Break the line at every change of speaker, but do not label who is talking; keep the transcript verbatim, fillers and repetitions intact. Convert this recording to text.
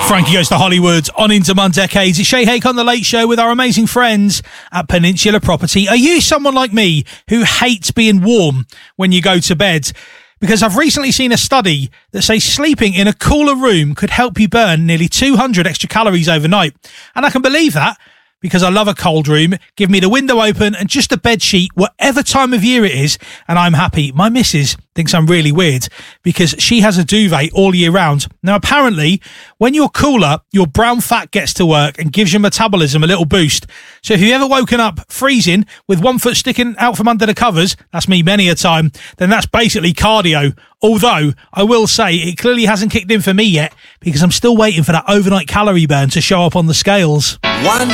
Frankie Goes to Hollywood on Into My Decades. It's Shay Hake on The Late Show with our amazing friends at Peninsula Property. Are you someone like me who hates being warm when you go to bed? Because I've recently seen a study that says sleeping in a cooler room could help you burn nearly two hundred extra calories overnight. And I can believe that because I love a cold room. Give me the window open and just a bed sheet, whatever time of year it is, and I'm happy. My missus thinks I'm really weird because she has a duvet all year round. Now, apparently, when you're cooler, your brown fat gets to work and gives your metabolism a little boost. So if you've ever woken up freezing with one foot sticking out from under the covers, that's me many a time, then that's basically cardio. Although, I will say, it clearly hasn't kicked in for me yet because I'm still waiting for that overnight calorie burn to show up on the scales.
One